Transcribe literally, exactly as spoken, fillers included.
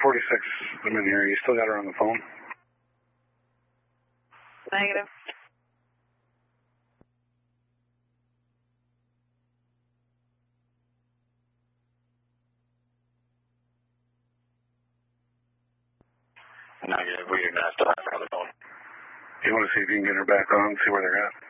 forty-six, I'm in here. You still got her on the phone? Negative. Negative. We do not still have her on the phone. You want to see if you can get her back on, see where they're at?